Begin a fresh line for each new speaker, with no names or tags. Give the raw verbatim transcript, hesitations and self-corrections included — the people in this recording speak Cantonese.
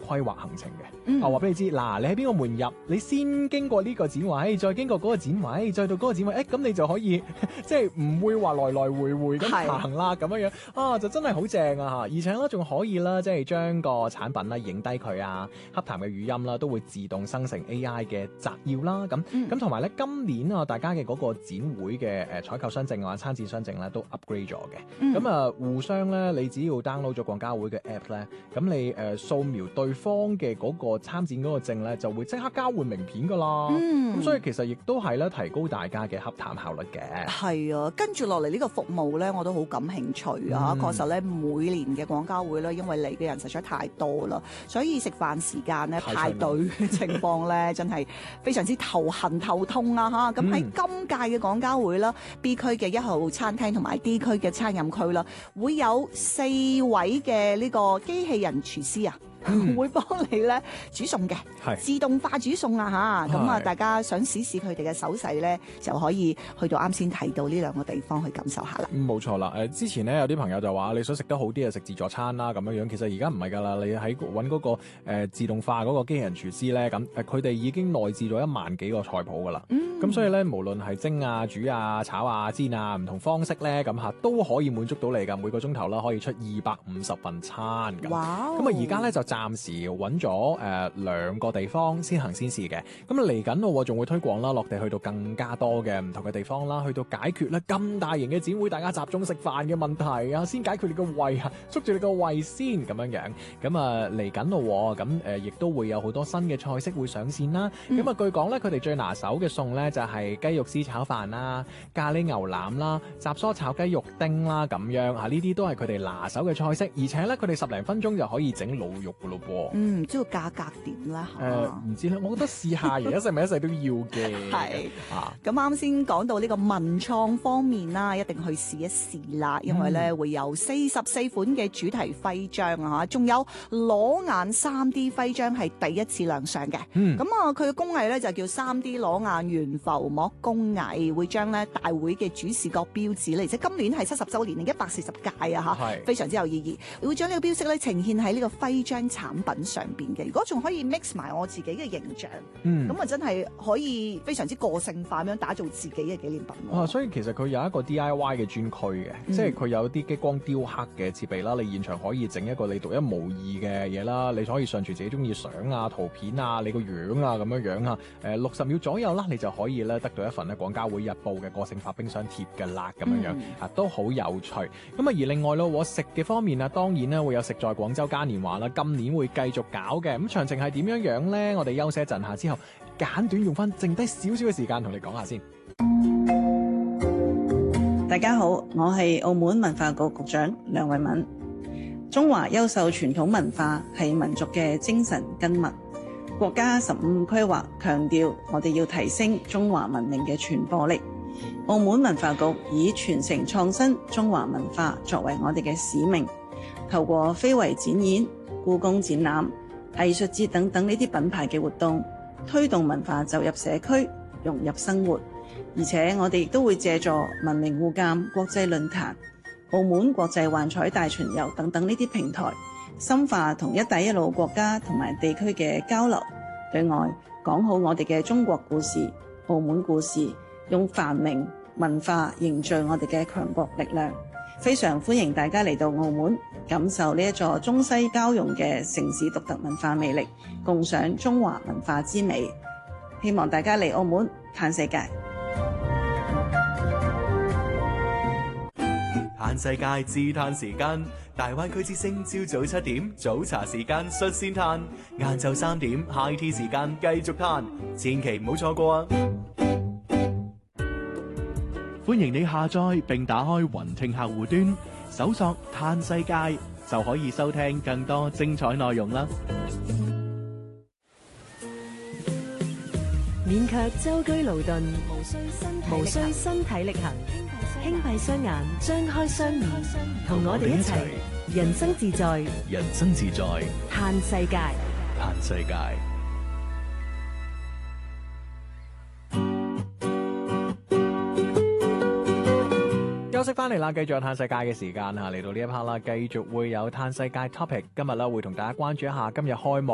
規劃行程嘅。
嗯、
啊，話俾你知，嗱，你喺邊個門入，你先經過呢個展位，再經過嗰個展位，再到嗰個展位，誒，咁你就可以即係唔會話來來回回咁行啦，咁樣樣啊，就真係好正啊嚇！而且咧仲可以啦，即係將個產品啦影低佢啊，洽談嘅語音啦都會自動生成 A I 嘅摘要啦，咁咁同埋咧今年啊，大家嘅嗰個展會嘅誒採購商證啊、參展商證咧都 upgrade 咗嘅，咁啊、嗯、互相咧，你只要 download 咗廣交會嘅 app 咧，咁你誒掃描對方嘅嗰個參展嗰個證咧，就會即刻交換名片噶啦，咁、嗯、所以其實亦都係咧提高大家嘅洽談效率嘅。
係啊，跟住落嚟呢個服務咧，我都好感興趣啊！嗯、確實咧，每年嘅廣交會咧，因為嚟嘅人實在太多啦，所以食飯時間咧排隊嘅情況咧，真係非常之頭痕頭痛啊！嚇、嗯，咁喺今屆嘅廣交會啦 ，B 區嘅一號餐廳同埋 D 區嘅餐飲區啦，會有四位嘅呢個機器人廚師啊。嗯、會幫你咧煮餸嘅，
是
自動化煮餸啊嚇！咁啊，大家想試試佢哋嘅手勢咧，就可以去到啱先提到呢兩個地方去感受下啦。
冇、嗯、錯啦，誒之前咧有啲朋友就話你想食得好啲就食自助餐啦咁樣樣，其實而家唔係㗎啦，你喺揾嗰個、呃、自動化嗰個機器人廚師咧，咁誒佢哋已經內置咗一萬幾個菜譜㗎啦。咁、嗯、所以咧，無論係蒸啊、煮啊、炒啊、煎啊，唔同方式咧，咁嚇都可以滿足到你㗎。每個鐘頭啦，可以出二百五十份餐咁。哇！咁啊，而家咧就暫時揾咗誒兩個地方先行先試嘅，咁啊嚟緊咯，仲會推廣啦，落地去到更加多嘅唔同嘅地方啦，去到解決咧咁大型嘅展會，大家集中食飯嘅問題啊，先解決你個胃啊，捉住你個胃先咁樣樣，咁啊嚟緊咯，咁誒亦都會有好多新嘅菜式會上線啦，咁啊、嗯、據講咧，佢哋最拿手嘅餸咧就係雞肉絲炒飯啦、咖喱牛腩啦、雜蔬炒雞肉丁啦咁樣啊，呢啲都係佢哋拿手嘅菜式，而且咧佢哋十零分鐘就可以整滷肉噶咯噃。
嗯，唔知個價格點啦嚇？誒唔、
呃、知咧，我覺得試下而一世咪一世都要嘅。係啊，咁啱先講到呢個文創方面啦，一定去試一試啦，因為咧、嗯、會有四十四款嘅主題徽章啊嚇，仲有裸眼 三 D 徽章係第一次亮相嘅。嗯，咁啊佢嘅工藝咧就叫 三 D 裸眼懸浮膜工藝，會將咧大會嘅主視覺標誌咧，而且今年係七十週年，一百四十屆啊嚇，非常之有意義，會將呢個標識咧呈現喺呢個徽章產品上邊嘅。如果仲可以 mix 埋我自己嘅形象，咁啊、嗯、真係可以非常之個性化咁樣打造自己嘅紀念品。 啊，所以其實佢有一個 D I Y 嘅專區嘅，嗯、即係佢有啲激光雕刻嘅設備啦，你現場可以整一個你獨一無二嘅嘢啦，你可以上傳自己中意相啊、圖片啊、你個樣啊咁樣樣啊，誒六十秒左右啦，你就可以咧得到一份咧廣交會日報嘅個性化冰箱貼嘅啦，咁樣樣、嗯、啊都好有趣。咁啊而另外咯，我食嘅方面啊，當然咧會有食在廣州嘉年華啦，今年會繼續搞嘅。咁詳情係點樣樣呢？我哋休息一陣下之後，簡短用翻剩低少少嘅時間同你講下先。
大家好，我係澳門文化局局長梁慧敏。中華優秀傳統文化係民族嘅精神根脈。國家十五規劃強調，我哋要提升中華文明嘅傳播力。澳門文化局以傳承創新中華文化作為我哋嘅使命，透過非遺展演、故宮展覽、藝術節等等呢啲品牌嘅活動，推動文化走入社區，融入生活。而且我哋亦都會借助文明互鑒國際論壇、澳門國際幻彩大巡遊等等呢啲平台，深化同一帶一路國家同埋地區嘅交流，對外講好我哋嘅中國故事、澳門故事，用繁榮文化凝聚我哋嘅強國力量。非常歡迎大家嚟到澳門，感受呢一座中西交融嘅城市獨特文化魅力，共賞中華文化之美。希望大家嚟澳門嘆世界。
嘆世界自嘆時間，大灣區之聲朝早七點早茶時間率先嘆，晏晝三點 high tea 時間繼續嘆，千祈唔好錯過啊！歡迎你下載並打開雲聽客戶端，搜索嘆世界就可以收聽更多精彩內容啦。
免卻舟車勞頓，無需身體力行，輕閉雙眼，張開雙耳，同我哋一齊人生自在，
人生自在，
嘆世界，
嘆世界。
休息翻嚟啦，繼續有嘆世界嘅時間嚇，嚟到呢一 part 啦，繼續會有嘆世界 topic。今日啦會同大家關注一下今日開幕